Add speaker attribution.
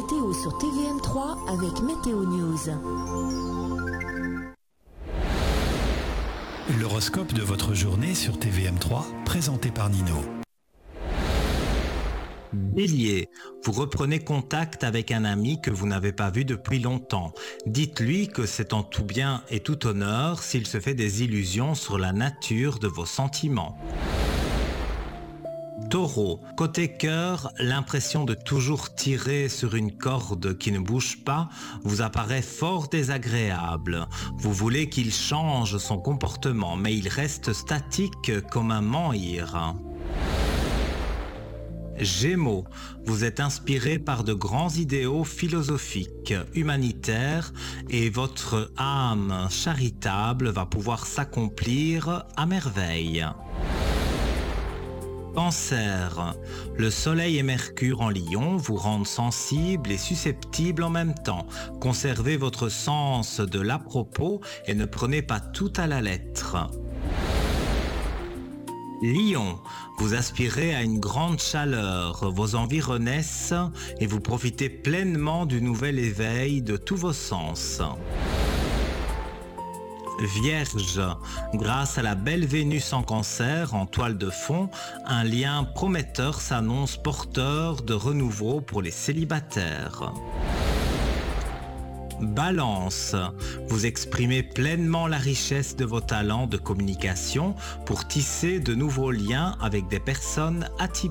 Speaker 1: météo sur TVM3 avec Météo News.
Speaker 2: L'horoscope de votre journée sur TVM3, présenté par Nino.
Speaker 3: Bélier, vous reprenez contact avec un ami que vous n'avez pas vu depuis longtemps. Dites-lui que c'est en tout bien et tout honneur s'il se fait des illusions sur la nature de vos sentiments. Taureau, côté cœur, l'impression de toujours tirer sur une corde qui ne bouge pas vous apparaît fort désagréable. Vous voulez qu'il change son comportement, mais il reste statique comme un menhir. Gémeaux, vous êtes inspiré par de grands idéaux philosophiques, humanitaires, et votre âme charitable va pouvoir s'accomplir à merveille. Cancer, le Soleil et Mercure en Lion vous rendent sensible et susceptible en même temps. Conservez votre sens de l'à-propos et ne prenez pas tout à la lettre. Lion, vous aspirez à une grande chaleur, vos envies renaissent et vous profitez pleinement du nouvel éveil de tous vos sens. Vierge, grâce à la belle Vénus en Cancer en toile de fond, un lien prometteur s'annonce porteur de renouveau pour les célibataires. Balance, vous exprimez pleinement la richesse de vos talents de communication pour tisser de nouveaux liens avec des personnes atypiques.